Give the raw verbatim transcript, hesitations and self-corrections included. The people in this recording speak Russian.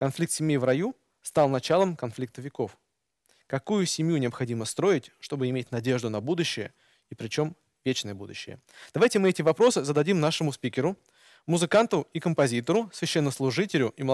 Конфликт семьи в раю стал началом конфликта веков. Какую семью необходимо строить, чтобы иметь надежду на будущее, и причем вечное будущее? Давайте мы эти вопросы зададим нашему спикеру, музыканту и композитору, священнослужителю и